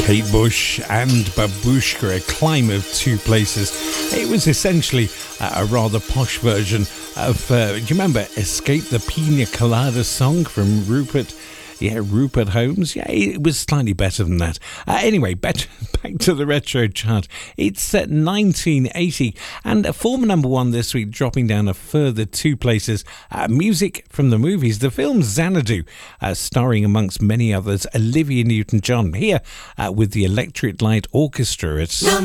Kate Bush and Babushka, A Climb of Two Places. It was essentially a rather posh version of, do you remember Escape the Pina Colada song from Rupert? Yeah, Rupert Holmes. Yeah, it was slightly better than that. Anyway, back to the retro chart. It's 1980 and a former number one this week, dropping down a further 2 places. Music from the movies. The film Xanadu, starring amongst many others Olivia Newton-John. Here with the Electric Light Orchestra. It's